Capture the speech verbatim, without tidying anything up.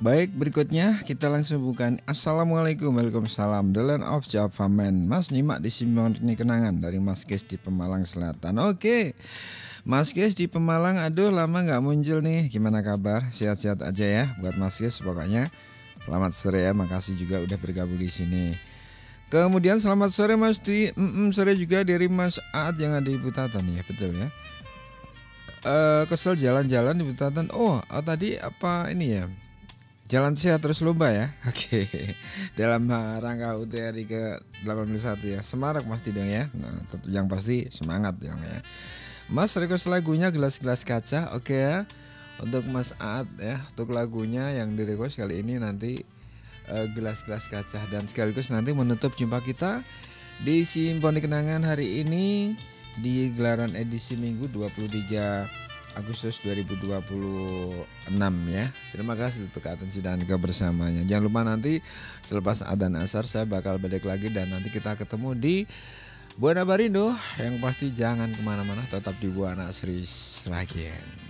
Baik, berikutnya kita langsung bukan. Assalamualaikum, waalaikumsalam. The Land of Java Man. Mas nyimak di Simoni Kenangan dari Mas Kes di Pemalang Selatan. Oke, Mas Kes di Pemalang. Aduh, lama nggak muncul nih. Gimana kabar? Sehat-sehat aja ya buat Mas Kes pokoknya. Selamat sore ya. Makasih juga udah bergabung di sini. Kemudian selamat sore Mas di mm, sore juga dari Mas Aad yang ada di Butatan ya, betul ya. Uh, kesel jalan-jalan di Butatan. Oh, oh tadi apa ini ya? Jalan sehat terus lomba ya. Oke. Dalam rangka U T R I ke delapan puluh satu ya. Semarak pasti dong ya. Nah, yang pasti semangat dong ya. Mas request lagunya Gelas-Gelas Kaca. Oke ya. Untuk Mas Aad ya. Untuk lagunya yang di request kali ini nanti uh, Gelas-Gelas Kaca. Dan sekaligus nanti menutup jumpa kita di Simfoni Kenangan hari ini di gelaran edisi Minggu dua puluh tiga Agustus dua ribu dua puluh enam ya. Terima kasih untuk atensi dan kebersamaannya. Jangan lupa nanti selepas adzan asar saya bakal balik lagi dan nanti kita ketemu di Buana Barindo. Yang pasti jangan kemana-mana, tetap di Buana Sri Sragen.